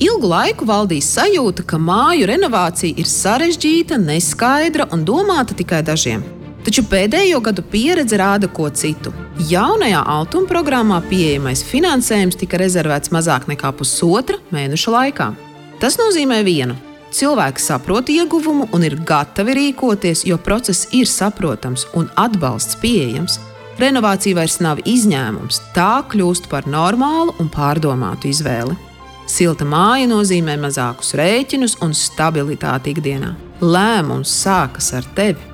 Ilgu laiku valdīs sajūta, ka māju renovācija ir sarežģīta, neskaidra un domāta tikai dažiem. Taču pēdējo gadu pieredze rāda ko citu. Jaunajā Altuma programmā pieejamais finansējums tika rezervēts mazāk nekā pusotra mēneša laikā. Tas nozīmē vienu. Cilvēki saprot ieguvumu un ir gatavi rīkoties, jo process ir saprotams un atbalsts pieejams. Renovācija vairs nav izņēmums, tā kļūst par normālu un pārdomātu izvēli. Silta māja nozīmē mazākus rēķinus un stabilitāti ikdienā. Lēmums sākas ar tevi.